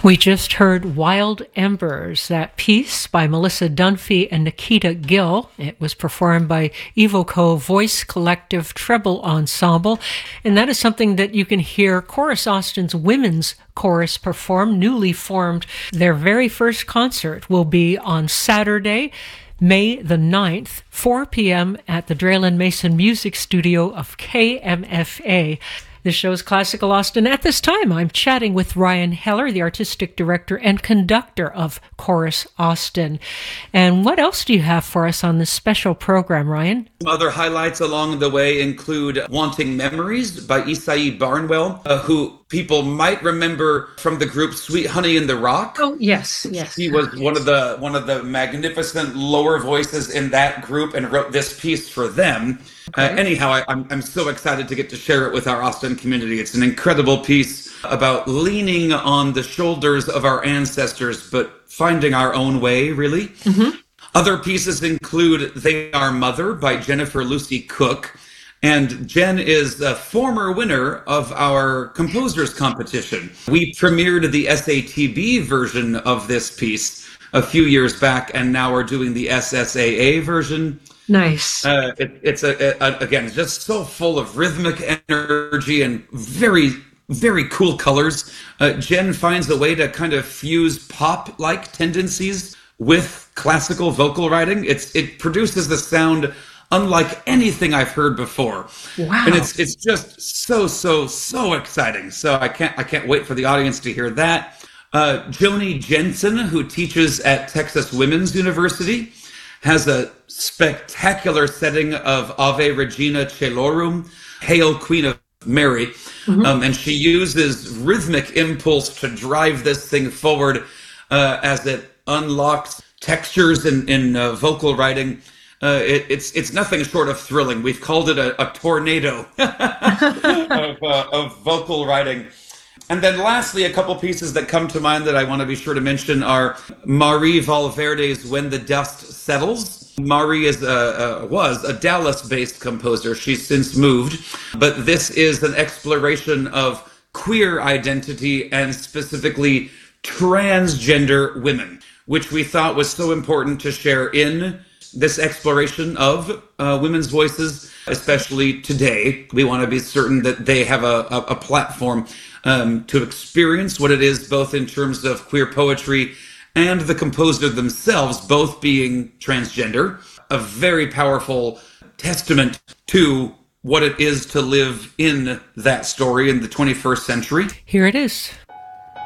We just heard Wild Embers, that piece by Melissa Dunphy and Nikita Gill. It was performed by Evoco Voice Collective Treble Ensemble, and that is something that you can hear Chorus Austin's women's chorus perform, newly formed. Their very first concert will be on Saturday, May the 9th, 4 p.m. at the Draylen Mason Music Studio of KMFA. This show is Classical Austin. At this time, I'm chatting with Ryan Heller, the artistic director and conductor of Chorus Austin. And what else do you have for us on this special program, Ryan? Other highlights along the way include Wanting Memories by Isai Barnwell, who people might remember from the group Sweet Honey in the Rock. Oh, yes. He was one of the magnificent lower voices in that group and wrote this piece for them. Okay. Anyhow, I'm so excited to get to share it with our Austin community. It's an incredible piece about leaning on the shoulders of our ancestors, but finding our own way, really. Mm-hmm. Other pieces include They Are Mother by Jennifer Lucy Cook. And Jen is a former winner of our composers competition. We premiered the SATB version of this piece a few years back, and now we're doing the SSAA version. Nice. It's again, just so full of rhythmic energy and very, very cool colors. Jen finds a way to kind of fuse pop-like tendencies with classical vocal writing. It produces a sound unlike anything I've heard before. Wow. And it's just so exciting. So I can't wait for the audience to hear that. Joni Jensen, who teaches at Texas Women's University, has a spectacular setting of Ave Regina Caelorum, Hail Queen of Mary. Mm-hmm. And she uses rhythmic impulse to drive this thing forward as it unlocks textures in vocal writing. It's nothing short of thrilling. We've called it a tornado of vocal writing. And then lastly, a couple pieces that come to mind that I want to be sure to mention are Marie Valverde's When the Dust Settles. Marie was a Dallas-based composer. She's since moved. But this is an exploration of queer identity and specifically transgender women, which we thought was so important to share in this exploration of women's voices, especially today. We want to be certain that they have a platform to experience what it is, both in terms of queer poetry and the composer themselves, both being transgender. A very powerful testament to what it is to live in that story in the 21st century. Here it is.